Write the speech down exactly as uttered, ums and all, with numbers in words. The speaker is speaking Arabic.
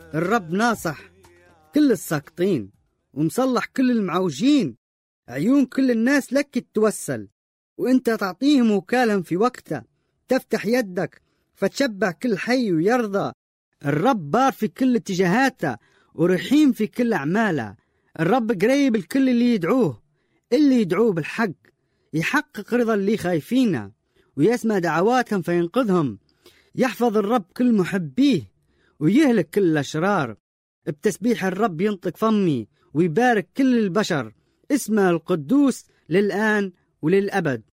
الرب ناصح كل الساقطين ومصلح كل المعوجين. عيون كل الناس لك تتوسل، وانت تعطيهم وكالهم في وقته. تفتح يدك فتشبع كل حي ويرضى. الرب بار في كل اتجاهاته ورحيم في كل أعماله. الرب قريب الكل اللي يدعوه، اللي يدعوه بالحق. يحقق رضا اللي خايفينه ويسمع دعواتهم فينقذهم. يحفظ الرب كل محبيه ويهلك كل الأشرار. بتسبيح الرب ينطق فمي ويبارك كل البشر. اسمه القدوس للآن وللأبد.